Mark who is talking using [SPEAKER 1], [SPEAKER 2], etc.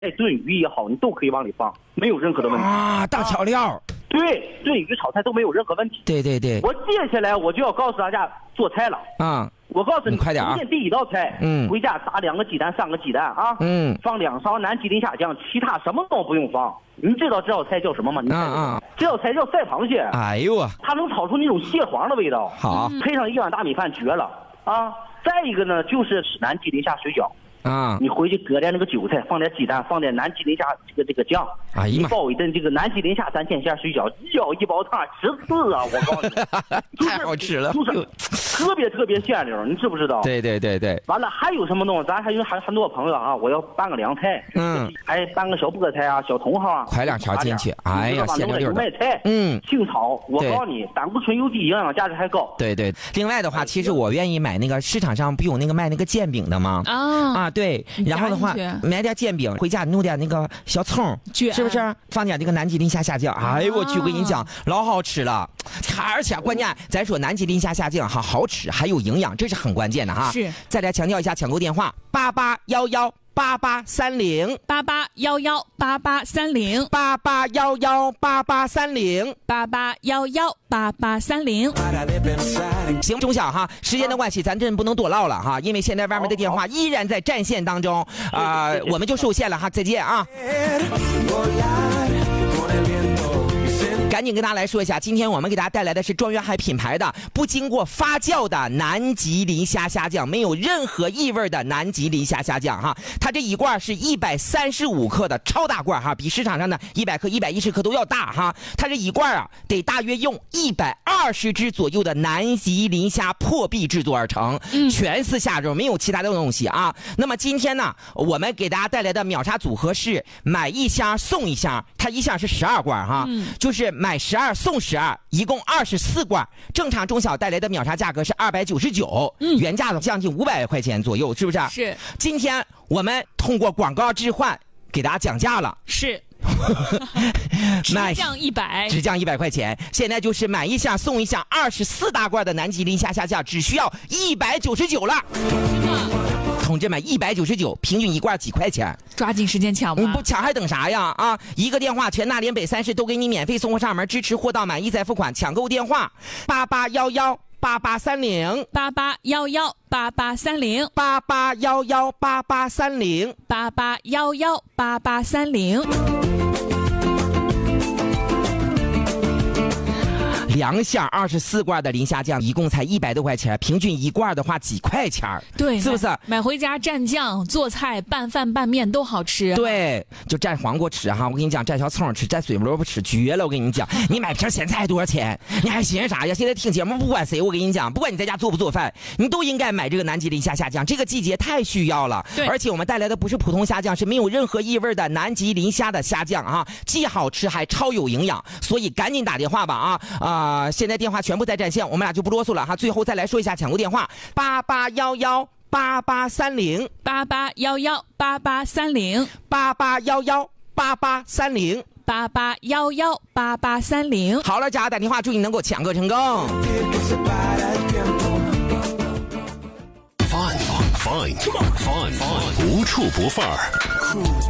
[SPEAKER 1] 炖鱼也好，你都可以往里放，没有任何的问题
[SPEAKER 2] 啊，当调料。
[SPEAKER 1] 对，炖鱼炒菜都没有任何问题。
[SPEAKER 2] 对对对。
[SPEAKER 1] 我接下来我就要告诉大家做菜了啊。我告诉你，
[SPEAKER 2] 快点啊！
[SPEAKER 1] 今天第一道菜，回家打2个鸡蛋，3个鸡蛋啊，放2勺南极磷虾酱，其他什么都不用放。你知道这道菜叫什么吗？你猜这道菜叫赛螃蟹。
[SPEAKER 2] 哎呦啊！
[SPEAKER 1] 它能炒出那种蟹黄的味道。
[SPEAKER 2] 好，
[SPEAKER 1] 配上1碗大米饭，绝了啊！再一个呢，就是南极磷虾水饺。你回去搁点那个韭菜，放点鸡蛋，放点南极磷虾这个酱，
[SPEAKER 2] 哎呀妈，
[SPEAKER 1] 包一顿这个南极磷虾3鲜馅水饺，一舀1煲汤，吃死啊！我告诉你，
[SPEAKER 2] 太好吃了，
[SPEAKER 1] 就是特别鲜溜，你知不知道？
[SPEAKER 2] 对对对对。
[SPEAKER 1] 完了还有什么东西？咱还有很多朋友啊，我要拌个凉菜，还拌个小菠菜啊，小茼蒿啊，
[SPEAKER 2] 快2条进去，哎呀，鲜溜溜的。
[SPEAKER 1] 菜，清炒，我告诉你，胆固醇又低，营养价值还高。
[SPEAKER 2] 对对。另外的话，其实我愿意买那个市场上不有那个卖那个煎饼的吗？对，然后的话买点煎饼回家弄点那个小葱，是不是放点这个南极磷虾虾酱？哎呦我去，我跟你讲老好吃了，而且关键咱说南极磷虾虾酱哈好吃还有营养，这是很关键的哈。
[SPEAKER 3] 是。
[SPEAKER 2] 再来强调一下抢购电话881188308811883088118830。行，中小哈，时间的关系，咱真不能多唠了哈，因为现在外面的电话依然在战线当中我们就受限了哈，再见啊。赶紧跟大家来说一下，今天我们给大家带来的是庄园海品牌的不经过发酵的南极磷虾虾酱，没有任何异味的南极磷虾虾酱哈。它这一罐是135克的超大罐哈，比市场上的100克、110克都要大哈。它这一罐得大约用120只左右的南极磷虾破壁制作而成，全是虾肉，没有其他的东西啊。那么今天呢，我们给大家带来的秒杀组合是买1箱送1箱，它一箱是12罐哈，就是买12送12，一共24罐。正常中小带来的秒杀价格是299，原价的将近500块钱左右，是不是？
[SPEAKER 3] 是。
[SPEAKER 2] 今天我们通过广告置换给大家讲价了，
[SPEAKER 3] 是。只降100
[SPEAKER 2] 块钱。现在就是买1箱送1箱24大罐的南极磷虾虾酱，只需要199了。同志们，199，平均一罐几块钱？
[SPEAKER 3] 抓紧时间抢吧！
[SPEAKER 2] 你不抢还等啥呀？啊，一个电话，全大连北3市都给你免费送货上门，支持货到满意再付款。抢购电话
[SPEAKER 3] 881188308811883088118830。
[SPEAKER 2] 2箱24罐的磷虾酱，一共才100多块钱，平均一罐的话几块钱，
[SPEAKER 3] 对，
[SPEAKER 2] 是不是？
[SPEAKER 3] 买回家蘸酱、做菜、拌饭、拌面都好吃。
[SPEAKER 2] 对，就蘸黄瓜吃哈，我跟你讲，蘸小葱吃，蘸水萝卜吃，绝了！我跟你讲，你买瓶咸菜多少钱？你还寻思啥呀？现在听节目，不管谁，我跟你讲，不管你在家做不做饭，你都应该买这个南极磷虾虾酱，这个季节太需要了。
[SPEAKER 3] 对，
[SPEAKER 2] 而且我们带来的不是普通虾酱，是没有任何异味的南极磷虾的虾酱啊，既好吃还超有营养，所以赶紧打电话吧现在电话全部在占线，我们俩就不啰嗦了哈。最后再来说一下抢购电话，881188308811883088118830。好了，家打电话，祝你能够抢购成功。
[SPEAKER 4] Fun， 无处不范儿。